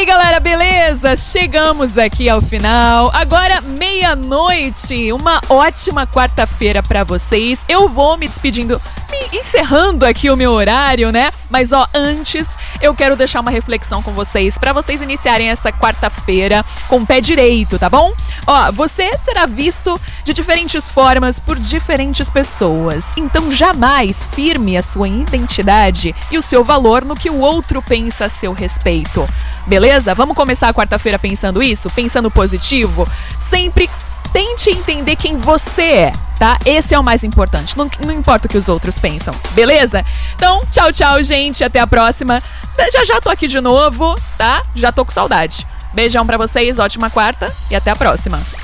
aí, galera, beleza? Chegamos aqui ao final. Agora, meia-noite. Uma ótima quarta-feira pra vocês. Eu vou me despedindo, encerrando aqui o meu horário, né? Mas, antes, eu quero deixar uma reflexão com vocês pra vocês iniciarem essa quarta-feira com o pé direito, tá bom? Você será visto de diferentes formas por diferentes pessoas. Então, jamais firme a sua identidade e o seu valor no que o outro pensa a seu respeito. Beleza? Vamos começar a quarta-feira pensando isso? Pensando positivo? Sempre tente entender quem você é, tá? Esse é o mais importante. Não importa o que os outros pensam, beleza? Então, tchau, tchau, gente. Até a próxima. Já tô aqui de novo, tá? Já tô com saudade. Beijão pra vocês, ótima quarta e até a próxima.